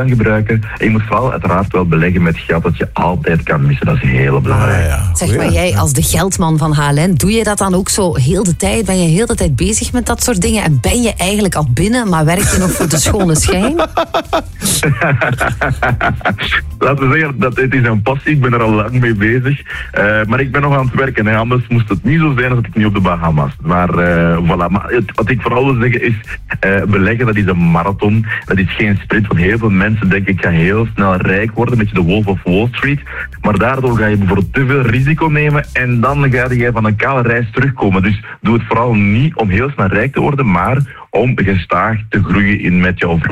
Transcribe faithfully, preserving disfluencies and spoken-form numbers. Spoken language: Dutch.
fortuin gebruiken. En je moet vooral uiteraard wel beleggen met geld dat je altijd kan missen. Dat is heel belangrijk. Ah, ja. Zeg maar, jij als de geldman van H L N, doe je dat dan ook zo heel de tijd? Ben je heel de tijd bezig met dat soort dingen? En ben je eigenlijk al binnen, maar werk je nog voor de schone schijn? Laten we zeggen, dat het is een passie. Ik ben er al lang mee bezig. Uh, maar ik ben nog aan het werken. Hè. Anders moest het niet zo zijn als ik niet op de Bahamas. Maar uh, voilà. Maar het, wat ik vooral wil zeggen is, uh, beleggen, dat is een marathon. Dat is geen sprint. Want heel veel mensen denken, ik ga heel snel rijk worden. Een beetje de Wolf of Wall Street. Maar daardoor ga je bijvoorbeeld te veel risico nemen. En dan ga je van een kale reis terugkomen. Dus doe het vooral niet om heel snel rijk te worden, maar om gestaag te groeien in met jouw